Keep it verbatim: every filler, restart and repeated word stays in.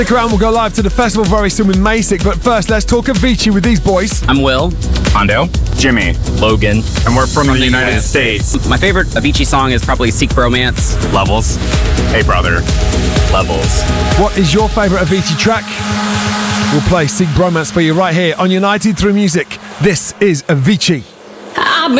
Stick around, we'll go live to the festival very soon with Masick, but first let's talk Avicii with these boys. I'm Will. Hondo. Jimmy. Logan. And we're from, from the, the United U S States. My favorite Avicii song is probably Seek Bromance. Levels. Hey brother. Levels. What is your favorite Avicii track? We'll play Seek Bromance for you right here on United Through Music. This is Avicii.